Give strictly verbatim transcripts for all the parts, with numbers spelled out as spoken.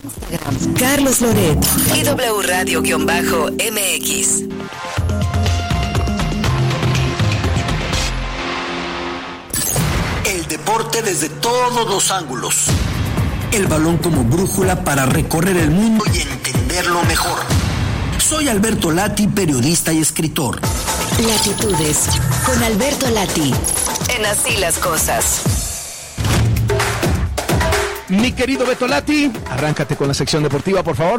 Instagram, Carlos Loret y W Radio-M X. El deporte desde todos los ángulos. El balón como brújula para recorrer el mundo y entenderlo mejor. Soy Alberto Lati, periodista y escritor. Latitudes, con Alberto Lati. En Así las Cosas. Mi querido Beto Lati, arráncate con la sección deportiva, por favor.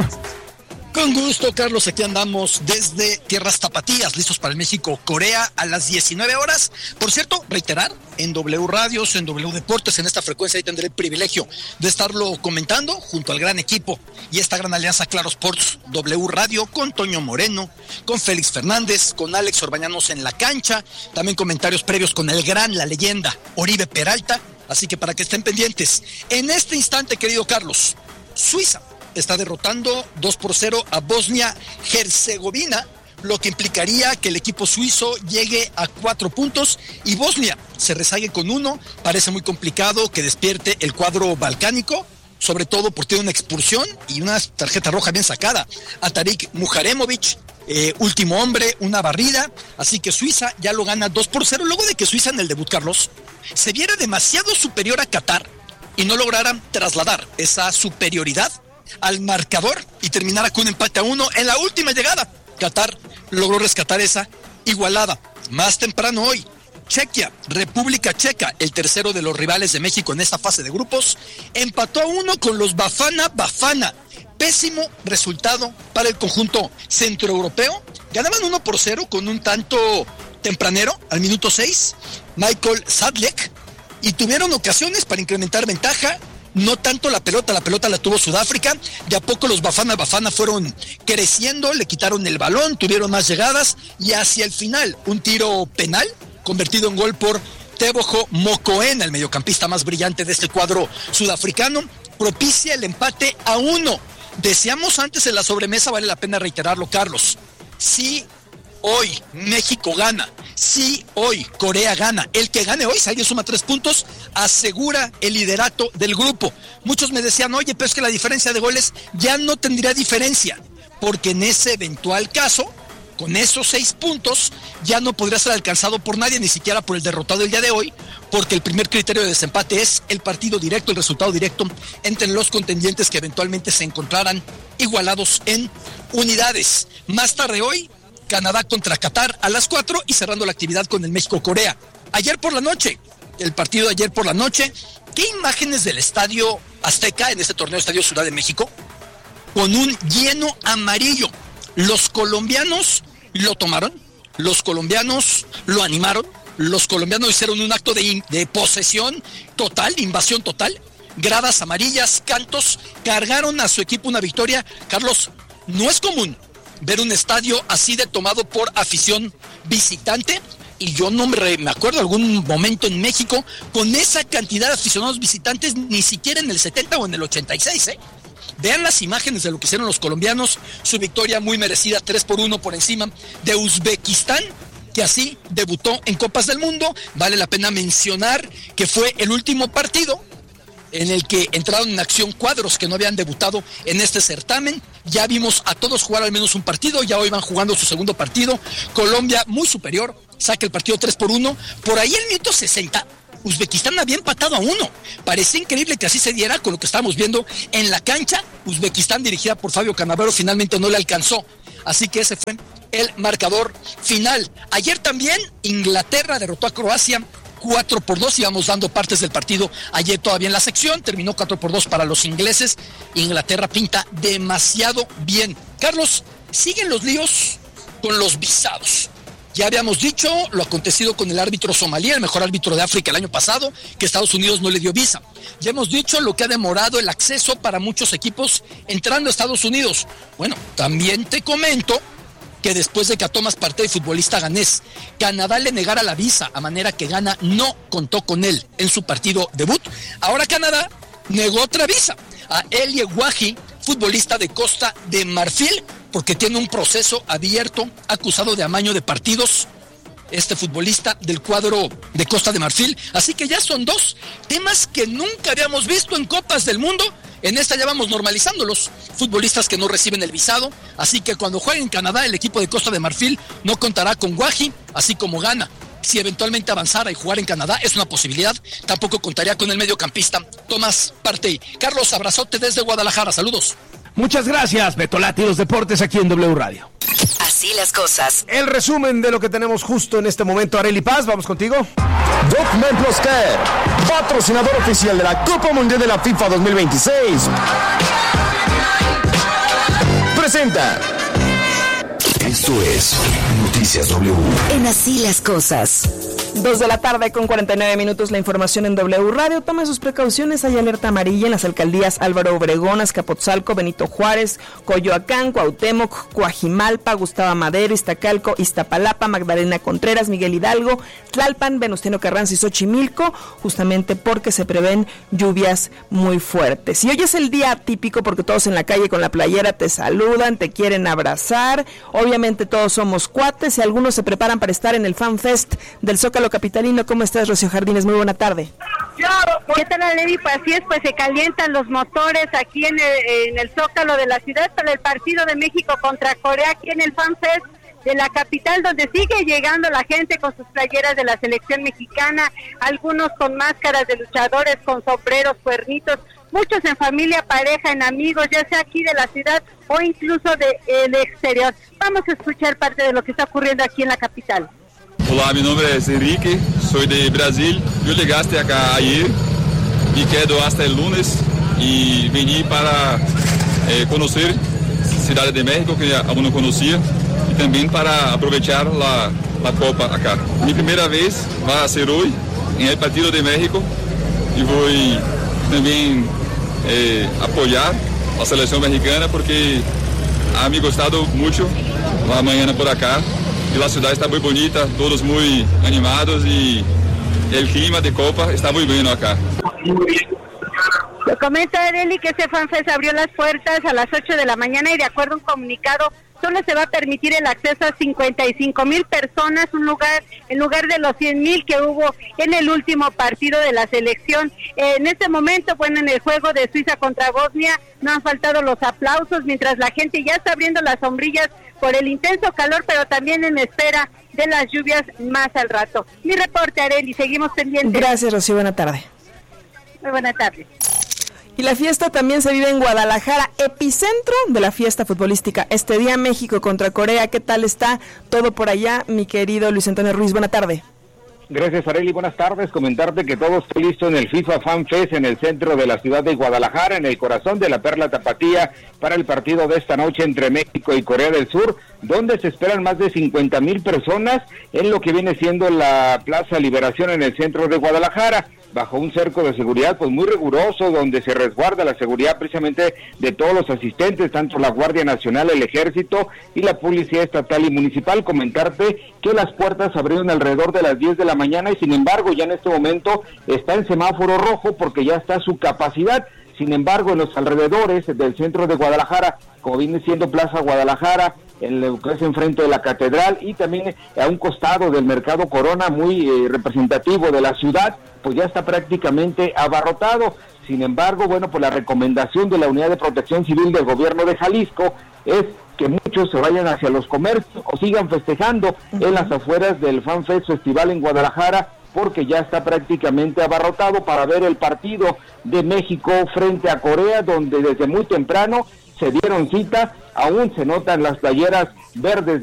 Con gusto, Carlos, aquí andamos desde tierras tapatías, listos para el México-Corea a las diecinueve horas. Por cierto, reiterar, en W Radios, en W Deportes, en esta frecuencia ahí tendré el privilegio de estarlo comentando junto al gran equipo y esta gran alianza Claro Sports W Radio con Toño Moreno, con Félix Fernández, con Alex Orbañanos en la cancha, también comentarios previos con el gran, la leyenda Oribe Peralta, así que para que estén pendientes. En este instante, querido Carlos, Suiza está derrotando dos por cero a Bosnia-Herzegovina, lo que implicaría que el equipo suizo llegue a cuatro puntos y Bosnia se rezague con uno. Parece muy complicado que despierte el cuadro balcánico, sobre todo porque tiene una expulsión y una tarjeta roja bien sacada a Tarik Muharemovic, eh, último hombre, una barrida, así que Suiza ya lo gana dos por cero, luego de que Suiza en el debut, Carlos, se viera demasiado superior a Qatar y no lograran trasladar esa superioridad al marcador y terminara con un empate a uno en la última llegada. Qatar logró rescatar esa igualada. Más temprano hoy, Chequia, República Checa, el tercero de los rivales de México en esta fase de grupos, empató a uno con los Bafana Bafana. Pésimo resultado para el conjunto centroeuropeo. Ganaban uno por cero con un tanto tempranero al minuto seis, Michael Sadlek, y tuvieron ocasiones para incrementar ventaja. No tanto la pelota, la pelota la tuvo Sudáfrica, de a poco los Bafana Bafana fueron creciendo, le quitaron el balón, tuvieron más llegadas y hacia el final un tiro penal convertido en gol por Tebogo Mokoena, el mediocampista más brillante de este cuadro sudafricano, propicia el empate a uno. Decíamos antes en la sobremesa, vale la pena reiterarlo, Carlos, si hoy México gana, si hoy Corea gana, el que gane hoy, si alguien suma tres puntos, asegura el liderato del grupo. Muchos me decían, oye, pero es que la diferencia de goles ya no tendría diferencia, porque en ese eventual caso, con esos seis puntos, ya no podría ser alcanzado por nadie, ni siquiera por el derrotado el día de hoy, porque el primer criterio de desempate es el partido directo, el resultado directo entre los contendientes que eventualmente se encontraran igualados en unidades. Más tarde hoy, Canadá contra Qatar a las cuatro y cerrando la actividad con el México-Corea. Ayer por la noche, el partido de ayer por la noche, ¿qué imágenes del Estadio Azteca en este torneo Estadio Ciudad de México? Con un lleno amarillo. Los colombianos lo tomaron, los colombianos lo animaron, los colombianos hicieron un acto de, de posesión total, invasión total, gradas amarillas, cantos, cargaron a su equipo una victoria. Carlos, no es común ver un estadio así de tomado por afición visitante, y yo no me, me acuerdo algún momento en México con esa cantidad de aficionados visitantes, ni siquiera en el setenta o en el ochenta y seis, ¿eh? Vean las imágenes de lo que hicieron los colombianos, su victoria muy merecida, tres por uno por encima de Uzbekistán, que así debutó en Copas del Mundo. Vale la pena mencionar que fue el último partido en el que entraron en acción cuadros que no habían debutado en este certamen. Ya vimos a todos jugar al menos un partido, ya hoy van jugando su segundo partido. Colombia muy superior, saca el partido tres por uno. Por ahí el minuto sesenta, Uzbekistán había empatado a uno. Parecía increíble que así se diera con lo que estábamos viendo en la cancha. Uzbekistán, dirigida por Fabio Cannavaro, finalmente no le alcanzó. Así que ese fue el marcador final. Ayer también Inglaterra derrotó a Croacia cuatro por dos, íbamos dando partes del partido ayer todavía en la sección, terminó cuatro por dos para los ingleses. Inglaterra pinta demasiado bien. Carlos, siguen los líos con los visados. Ya habíamos dicho lo acontecido con el árbitro somalí, el mejor árbitro de África el año pasado, que Estados Unidos no le dio visa. Ya hemos dicho lo que ha demorado el acceso para muchos equipos entrando a Estados Unidos. Bueno, también te comento que después de que a Thomas Partey, futbolista ganés, Canadá le negara la visa, a manera que Ghana no contó con él en su partido debut, ahora Canadá negó otra visa a Elie Wahi, futbolista de Costa de Marfil, porque tiene un proceso abierto acusado de amaño de partidos este futbolista del cuadro de Costa de Marfil. Así que ya son dos temas que nunca habíamos visto en Copas del Mundo. En esta ya vamos normalizándolos. Futbolistas que no reciben el visado. Así que cuando juegue en Canadá, el equipo de Costa de Marfil no contará con Guaji, así como Ghana. Si eventualmente avanzara y jugar en Canadá, es una posibilidad. Tampoco contaría con el mediocampista Tomás Partey. Carlos, abrazote desde Guadalajara. Saludos. Muchas gracias, Beto Lati, los deportes aquí en W Radio. Así las cosas. El resumen de lo que tenemos justo en este momento. Arely Paz, vamos contigo. Document Plus Care, patrocinador oficial de la Copa Mundial de la FIFA dos mil veintiséis, presenta. Esto es Noticias W. En Así las cosas. Dos de la tarde con cuarenta y nueve minutos, la información en W Radio. Tome sus precauciones, hay alerta amarilla en las alcaldías Álvaro Obregón, Azcapotzalco, Benito Juárez, Coyoacán, Cuauhtémoc, Coajimalpa, Gustavo Madero, Iztacalco, Iztapalapa, Magdalena Contreras, Miguel Hidalgo, Tlalpan, Venustiano Carranza y Xochimilco, justamente porque se prevén lluvias muy fuertes. Y hoy es el día típico porque todos en la calle con la playera te saludan, te quieren abrazar, obviamente todos somos cuates y algunos se preparan para estar en el Fan Fest del Zócalo capitalino. ¿Cómo estás, Rocío Jardines? Muy buena tarde. ¿Qué tal, Alevi? Pues así es, pues se calientan los motores aquí en el, en el Zócalo de la ciudad para el partido de México contra Corea, aquí en el Fan Fest de la capital, donde sigue llegando la gente con sus playeras de la selección mexicana, algunos con máscaras de luchadores, con sombreros, cuernitos, muchos en familia, pareja, en amigos, ya sea aquí de la ciudad o incluso del de, exterior. Vamos a escuchar parte de lo que está ocurriendo aquí en la capital. Olá, meu nome é Henrique, sou de Brasil. Eu chegaste acá ayer e quedo hasta el lunes e vim para eh, conhecer Cidade de México, que aún não conhecia, e também para aproveitar a, a Copa acá. Minha primeira vez vai ser hoje, em el Partido de México, e vou também eh, apoiar a seleção mexicana, porque ha me gostado muito amanhã por acá. Y la ciudad está muy bonita, todos muy animados y el clima de Copa está muy bueno acá. Lo comenta Arely que este FanFest abrió las puertas a las ocho de la mañana y de acuerdo a un comunicado solo se va a permitir el acceso a cincuenta y cinco mil personas, un lugar en lugar de los cien mil que hubo en el último partido de la selección. En este momento, bueno, en el juego de Suiza contra Bosnia no han faltado los aplausos mientras la gente ya está abriendo las sombrillas por el intenso calor, pero también en espera de las lluvias más al rato. Mi reporte, Arely, seguimos pendientes. Gracias, Rocío, buena tarde. Muy buena tarde. Y la fiesta también se vive en Guadalajara, epicentro de la fiesta futbolística. Este día México contra Corea, ¿qué tal está todo por allá, mi querido Luis Antonio Ruiz? Buena tarde. Gracias, Arely, buenas tardes. Comentarte que todo está listo en el FIFA Fan Fest en el centro de la ciudad de Guadalajara, en el corazón de la Perla Tapatía, para el partido de esta noche entre México y Corea del Sur, donde se esperan más de cincuenta mil personas en lo que viene siendo la Plaza Liberación en el centro de Guadalajara, bajo un cerco de seguridad pues muy riguroso, donde se resguarda la seguridad precisamente de todos los asistentes, tanto la Guardia Nacional, el Ejército y la Policía Estatal y Municipal. Comentarte que las puertas se abrieron alrededor de las diez de la mañana y sin embargo ya en este momento está en semáforo rojo porque ya está su capacidad. Sin embargo, en los alrededores del centro de Guadalajara, como viene siendo Plaza Guadalajara, en lo que es enfrente de la Catedral y también a un costado del Mercado Corona, muy eh, representativo de la ciudad, pues ya está prácticamente abarrotado. Sin embargo, bueno, pues la recomendación de la Unidad de Protección Civil del Gobierno de Jalisco es que muchos se vayan hacia los comercios o sigan festejando en las afueras del Fan Fest Festival en Guadalajara, porque ya está prácticamente abarrotado para ver el partido de México frente a Corea, donde desde muy temprano se dieron cita, aún se notan las playeras verdes